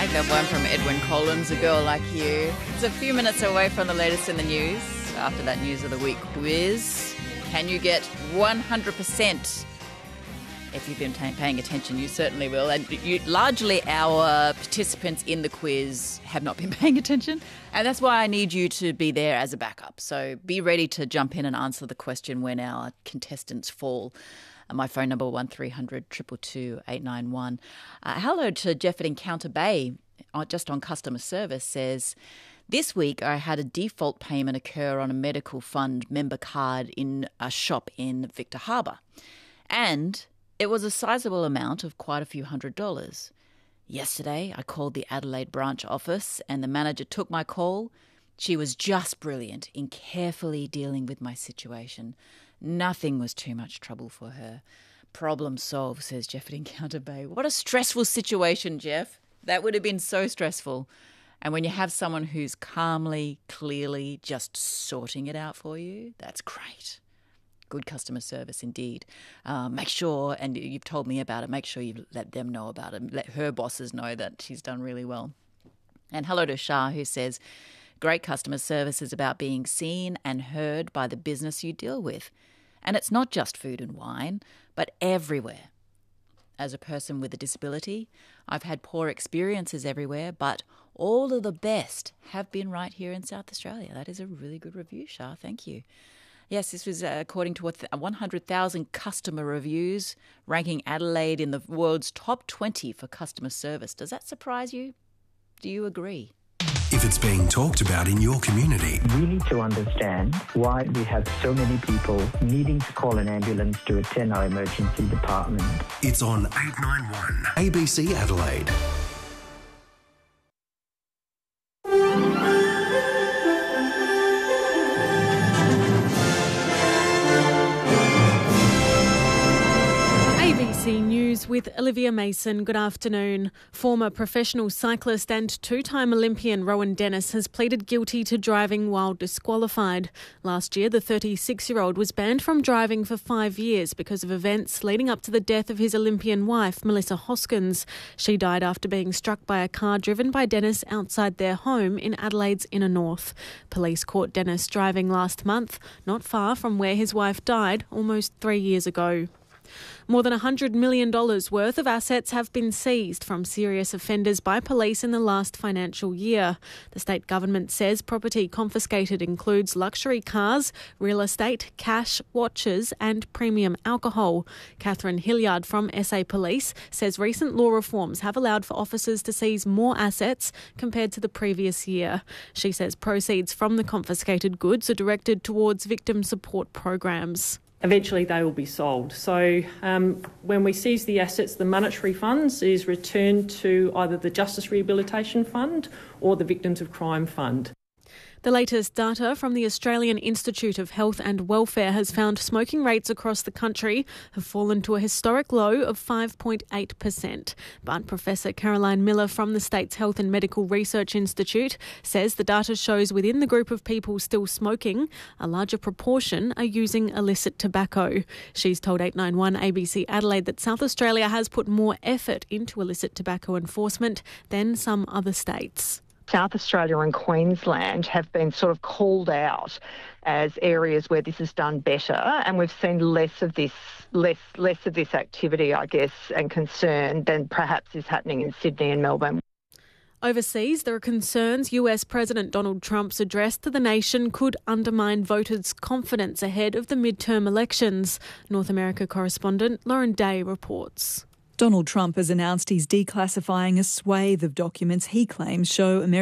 that one from Edwin Collins, A Girl Like You. It's a few minutes away from the latest in the news. After that News of the Week quiz, can you get 100%? If you've been paying attention, you certainly will. And largely our participants in the quiz have not been paying attention. And that's why I need you to be there as a backup. So be ready to jump in and answer the question when our contestants fall. My phone number, 1300 222 891. Hello to Jeff at Encounter Bay, just on customer service, says, this week I had a default payment occur on a medical fund member card in a shop in Victor Harbour. And it was a sizable amount of quite a few $100s. Yesterday, I called the Adelaide branch office and the manager took my call. She was just brilliant in carefully dealing with my situation. Nothing was too much trouble for her. Problem solved, says Jeff at Encounter Bay. What a stressful situation, Jeff. That would have been so stressful. And when you have someone who's calmly, clearly just sorting it out for you, that's great. Good customer service indeed. Make sure, and you've told me about it, make sure you let them know about it. Let her bosses know that she's done really well. And hello to Shah, who says, great customer service is about being seen and heard by the business you deal with. And it's not just food and wine, but everywhere. As a person with a disability, I've had poor experiences everywhere, but all of the best have been right here in South Australia. That is a really good review, Shah. Thank you. Yes, this was according to 100,000 customer reviews, ranking Adelaide in the world's top 20 for customer service. Does that surprise you? Do you agree? If it's being talked about in your community, we need to understand why we have so many people needing to call an ambulance to attend our emergency department. It's on 891 ABC Adelaide. ABC News with Olivia Mason. Good afternoon. Former professional cyclist and two-time Olympian Rowan Dennis has pleaded guilty to driving while disqualified. Last year, the 36-year-old was banned from driving for 5 years because of events leading up to the death of his Olympian wife, Melissa Hoskins. She died after being struck by a car driven by Dennis outside their home in Adelaide's inner north. Police caught Dennis driving last month, not far from where his wife died almost 3 years ago. More than $100 million worth of assets have been seized from serious offenders by police in the last financial year. The state government says property confiscated includes luxury cars, real estate, cash, watches and premium alcohol. Catherine Hilliard from SA Police says recent law reforms have allowed for officers to seize more assets compared to the previous year. She says proceeds from the confiscated goods are directed towards victim support programs. Eventually they will be sold. So when we seize the assets, the monetary funds is returned to either the Justice Rehabilitation Fund or the Victims of Crime Fund. The latest data from the Australian Institute of Health and Welfare has found smoking rates across the country have fallen to a historic low of 5.8%. But Professor Caroline Miller from the state's Health and Medical Research Institute says the data shows within the group of people still smoking, a larger proportion are using illicit tobacco. She's told 891 ABC Adelaide that South Australia has put more effort into illicit tobacco enforcement than some other states. South Australia and Queensland have been sort of called out as areas where this is done better, and we've seen less of this activity, I guess, and concern than perhaps is happening in Sydney and Melbourne. Overseas, there are concerns US President Donald Trump's address to the nation could undermine voters' confidence ahead of the midterm elections. North America correspondent Lauren Day reports. Donald Trump has announced he's declassifying a swathe of documents he claims show American